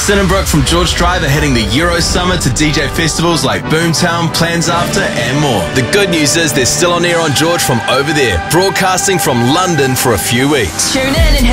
Sinnenbrook from George Drive are heading the Euro Summer to DJ festivals like Boomtown, Plans After and more. The good news is they're still on air on George from over there, broadcasting from London for a few weeks. Tune in and